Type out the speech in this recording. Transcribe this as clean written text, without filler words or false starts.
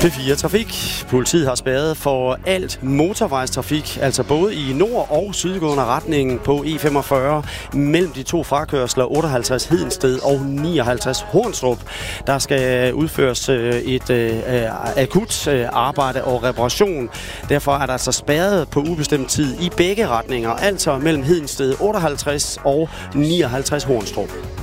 P4 Trafik. Politiet har spærret for alt motorvejstrafik, altså både i nord- og sydgående retning på E45 mellem de to frakørsler 58 Hedensted og 59 Hornstrup. Der skal udføres et akut arbejde og reparation. Derfor er der altså spærret på ubestemt tid i begge retninger, altså mellem Hedensted 58 og 59 Hornstrup.